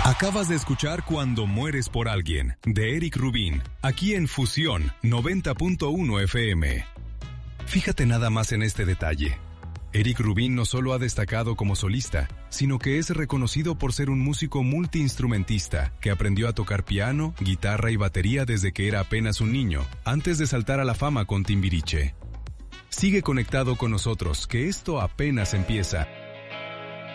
Acabas de escuchar Cuando mueres por alguien, de Eric Rubin, aquí en Fusión 90.1 FM. Fíjate nada más en este detalle. Eric Rubin no solo ha destacado como solista, sino que es reconocido por ser un músico multiinstrumentista que aprendió a tocar piano, guitarra y batería desde que era apenas un niño, antes de saltar a la fama con Timbiriche. Sigue conectado con nosotros, que esto apenas empieza.